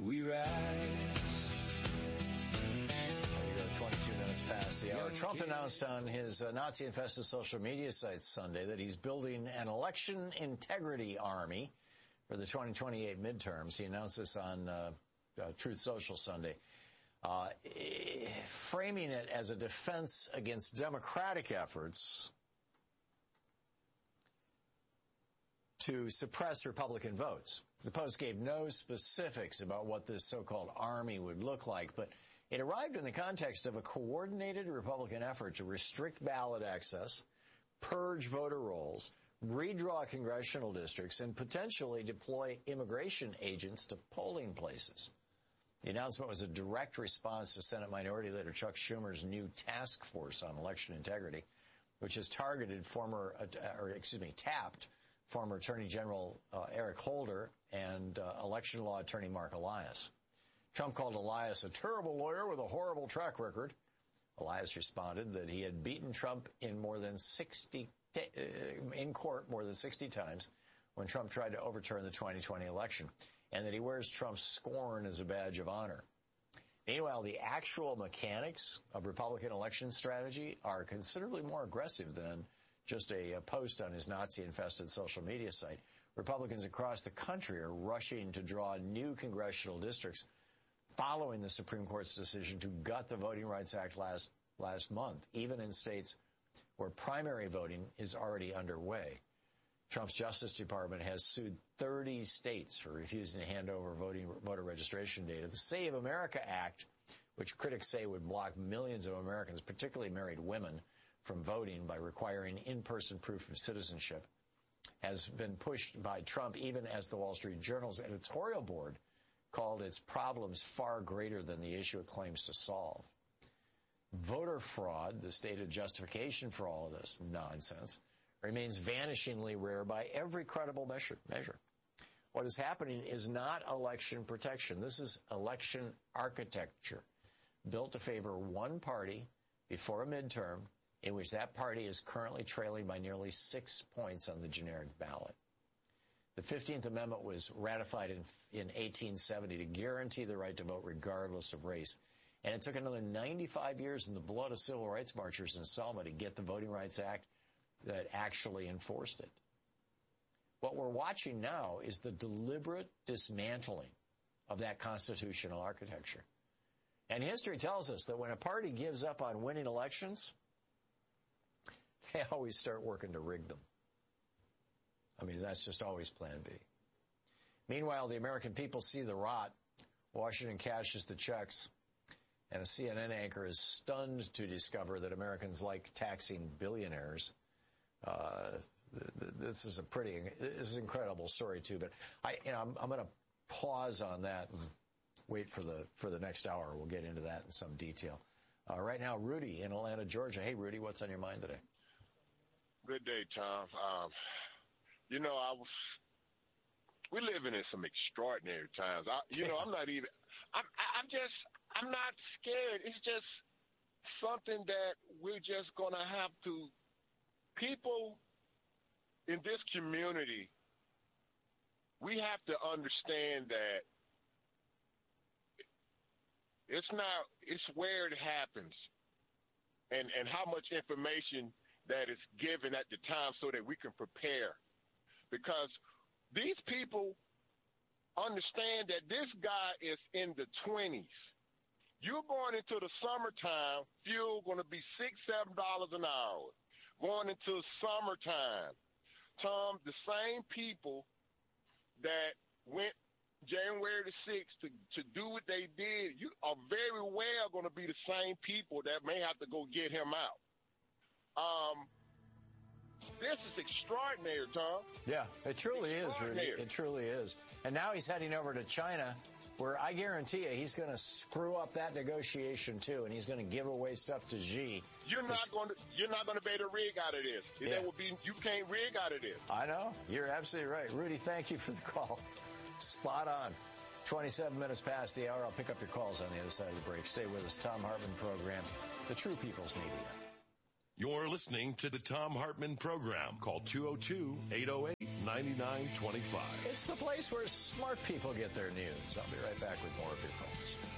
we rise. 22 minutes past the hour. Trump announced on his Nazi-infested social media site Sunday that he's building an election integrity army for the 2028 midterms. He announced this on Truth Social Sunday, framing it as a defense against Democratic efforts to suppress Republican votes. The Post gave no specifics about what this so-called army would look like, but it arrived in the context of a coordinated Republican effort to restrict ballot access, purge voter rolls, redraw congressional districts, and potentially deploy immigration agents to polling places. The announcement was a direct response to Senate Minority Leader Chuck Schumer's new task force on election integrity, which has tapped former Attorney General Eric Holder and election law attorney Mark Elias. Trump called Elias a terrible lawyer with a horrible track record. Elias responded that he had beaten Trump in court more than 60 times when Trump tried to overturn the 2020 election, and that he wears Trump's scorn as a badge of honor. Meanwhile, the actual mechanics of Republican election strategy are considerably more aggressive than just a post on his Nazi-infested social media site. Republicans across the country are rushing to draw new congressional districts following the Supreme Court's decision to gut the Voting Rights Act last month, even in states where primary voting is already underway. Trump's Justice Department has sued 30 states for refusing to hand over voter registration data. The Save America Act, which critics say would block millions of Americans, particularly married women, from voting by requiring in-person proof of citizenship, has been pushed by Trump even as the Wall Street Journal's editorial board called its problems far greater than the issue it claims to solve. Voter fraud, the stated justification for all of this nonsense, remains vanishingly rare by every credible measure. What is happening is not election protection. This is election architecture built to favor one party before a midterm in which that party is currently trailing by nearly 6 points on the generic ballot. The 15th Amendment was ratified in 1870 to guarantee the right to vote regardless of race. And it took another 95 years in the blood of civil rights marchers in Selma to get the Voting Rights Act that actually enforced it. What we're watching now is the deliberate dismantling of that constitutional architecture. And history tells us that when a party gives up on winning elections, they always start working to rig them. I mean, that's just always plan B. Meanwhile, the American people see the rot. Washington cashes the checks. And a CNN anchor is stunned to discover that Americans like taxing billionaires. This is an incredible story, too. But I'm going to pause on that and wait for the next hour. We'll get into that in some detail. Right now, Rudy in Atlanta, Georgia. Hey, Rudy, what's on your mind today? Good day, Tom. We're living in some extraordinary times. I'm not scared. It's just something that we're just going to have to, people in this community, we have to understand that it's where it happens and how much information that is given at the time so that we can prepare. Because these people understand that this guy is in the 20s. You're going into the summertime, fuel going to be $6-7 an hour. Going into summertime, Tom, the same people that went January the 6th to do what they did, you are very well going to be the same people that may have to go get him out. This is extraordinary, Tom. Yeah, it truly is, Rudy. It truly is. And now he's heading over to China, where I guarantee you he's going to screw up that negotiation too, and he's going to give away stuff to Xi. You're not going to be able to rig out of this. Yeah. You can't rig out of this. I know. You're absolutely right. Rudy, thank you for the call. Spot on. 27 minutes past the hour. I'll pick up your calls on the other side of the break. Stay with us. Tom Hartman program, The True People's Media. You're listening to the Thom Hartmann Program. Call 202-808-9925. It's the place where smart people get their news. I'll be right back with more of your calls.